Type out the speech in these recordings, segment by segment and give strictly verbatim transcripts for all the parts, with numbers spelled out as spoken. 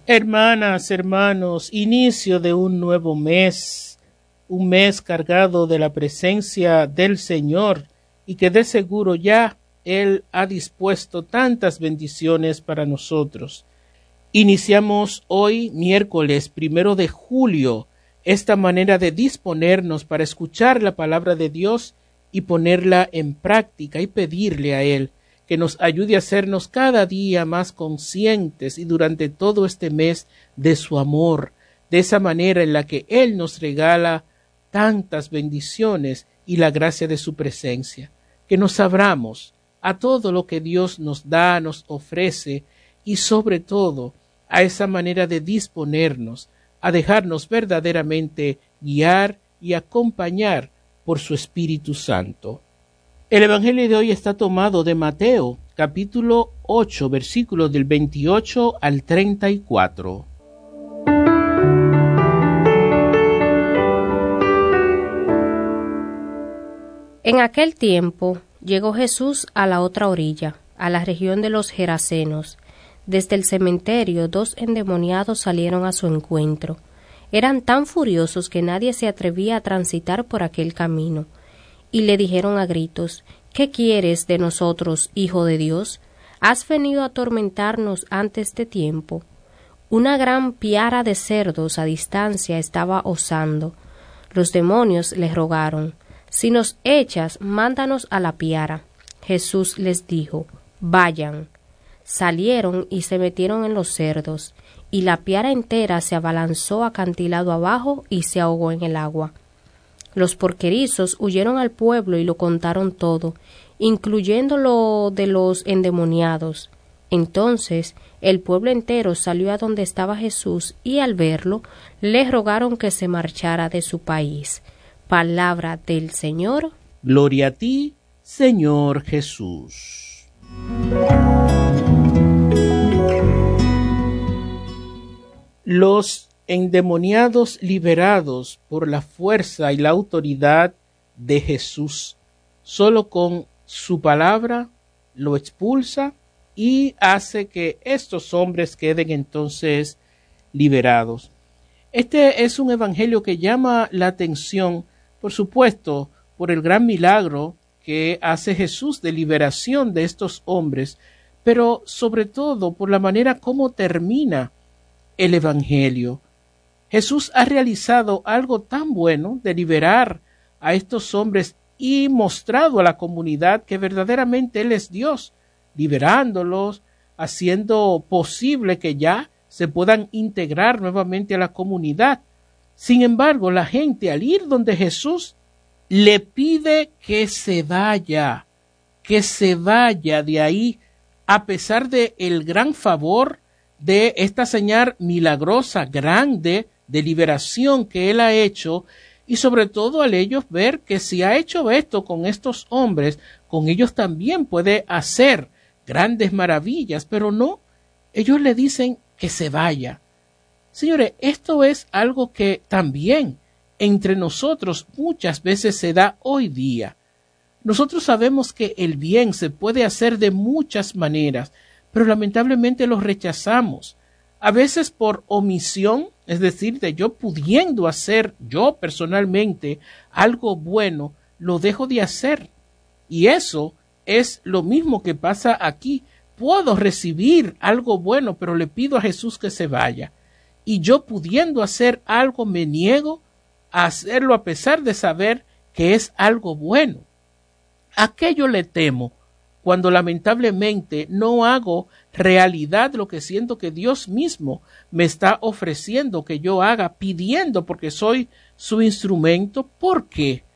Hermanas, hermanos, inicio de un nuevo mes, un mes cargado de la presencia del Señor y que de seguro ya Él ha dispuesto tantas bendiciones para nosotros. Iniciamos hoy, miércoles primero de julio, esta manera de disponernos para escuchar la palabra de Dios y ponerla en práctica y pedirle a Él que nos ayude a hacernos cada día más conscientes y durante todo este mes de su amor, de esa manera en la que Él nos regala tantas bendiciones y la gracia de su presencia, que nos abramos a todo lo que Dios nos da, nos ofrece y sobre todo a esa manera de disponernos a dejarnos verdaderamente guiar y acompañar por su Espíritu Santo. El Evangelio de hoy está tomado de Mateo, capítulo ocho, versículos del veintiocho al treinta y cuatro. En aquel tiempo llegó Jesús a la otra orilla, a la región de los Gerasenos. Desde el cementerio dos endemoniados salieron a su encuentro. Eran tan furiosos que nadie se atrevía a transitar por aquel camino. Y le dijeron a gritos: ¿Qué quieres de nosotros, Hijo de Dios? ¿Has venido a atormentarnos antes de tiempo? Una gran piara de cerdos a distancia estaba osando. Los demonios le rogaron: Si nos echas, mándanos a la piara. Jesús les dijo: Vayan. Salieron y se metieron en los cerdos, y la piara entera se abalanzó acantilado abajo y se ahogó en el agua. Los porquerizos huyeron al pueblo y lo contaron todo, incluyendo lo de los endemoniados. Entonces el pueblo entero salió a donde estaba Jesús y al verlo le rogaron que se marchara de su país. Palabra del Señor. Gloria a ti, Señor Jesús. Los endemoniados liberados por la fuerza y la autoridad de Jesús. Solo con su palabra lo expulsa y hace que estos hombres queden entonces liberados. Este es un evangelio que llama la atención, por supuesto, por el gran milagro que hace Jesús de liberación de estos hombres, pero sobre todo por la manera como termina el evangelio. Jesús ha realizado algo tan bueno de liberar a estos hombres y mostrado a la comunidad que verdaderamente Él es Dios, liberándolos, haciendo posible que ya se puedan integrar nuevamente a la comunidad. Sin embargo, la gente al ir donde Jesús le pide que se vaya, que se vaya de ahí, a pesar de el gran favor de esta señal milagrosa, grande, de liberación que Él ha hecho, y sobre todo al ellos ver que si ha hecho esto con estos hombres, con ellos también puede hacer grandes maravillas, pero no, ellos le dicen que se vaya. Señores, esto es algo que también entre nosotros muchas veces se da hoy día. Nosotros sabemos que el bien se puede hacer de muchas maneras, pero lamentablemente lo rechazamos. A veces por omisión, es decir, de yo pudiendo hacer yo personalmente algo bueno, lo dejo de hacer. Y eso es lo mismo que pasa aquí. Puedo recibir algo bueno, pero le pido a Jesús que se vaya. Y yo pudiendo hacer algo, me niego a hacerlo a pesar de saber que es algo bueno. ¿A qué yo le temo? Cuando lamentablemente no hago realidad lo que siento que Dios mismo me está ofreciendo que yo haga, pidiendo porque soy su instrumento. ¿Por qué?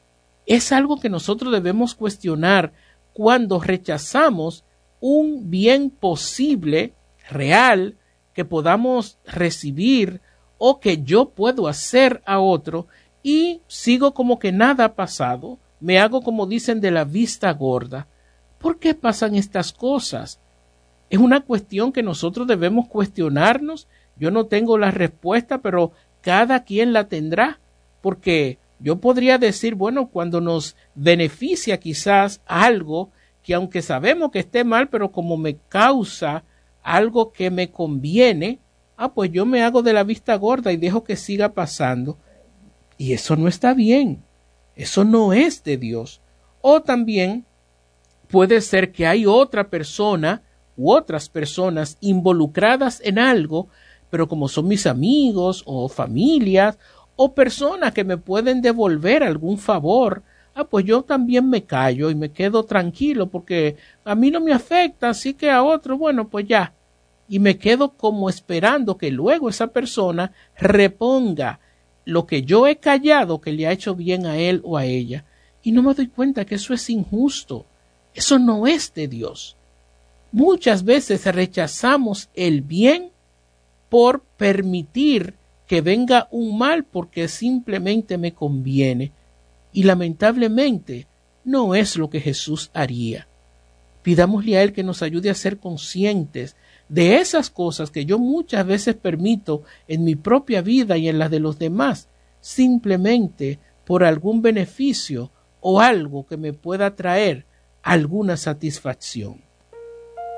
Es algo que nosotros debemos cuestionar cuando rechazamos un bien posible, real, que podamos recibir o que yo puedo hacer a otro y sigo como que nada ha pasado, me hago como dicen de la vista gorda. ¿Por qué pasan estas cosas? Es una cuestión que nosotros debemos cuestionarnos. Yo no tengo la respuesta, pero cada quien la tendrá, porque yo podría decir, bueno, cuando nos beneficia quizás algo que aunque sabemos que esté mal, pero como me causa algo que me conviene, ah, pues yo me hago de la vista gorda y dejo que siga pasando. Y eso no está bien. Eso no es de Dios. O también puede ser que hay otra persona u otras personas involucradas en algo, pero como son mis amigos o familias o personas que me pueden devolver algún favor, ah, pues yo también me callo y me quedo tranquilo porque a mí no me afecta, así que a otro, bueno, pues ya. Y me quedo como esperando que luego esa persona reponga lo que yo he callado que le ha hecho bien a él o a ella. Y no me doy cuenta que eso es injusto. Eso no es de Dios. Muchas veces rechazamos el bien por permitir que venga un mal porque simplemente me conviene. Y lamentablemente no es lo que Jesús haría. Pidámosle a Él que nos ayude a ser conscientes de esas cosas que yo muchas veces permito en mi propia vida y en las de los demás, simplemente por algún beneficio o algo que me pueda traer alguna satisfacción.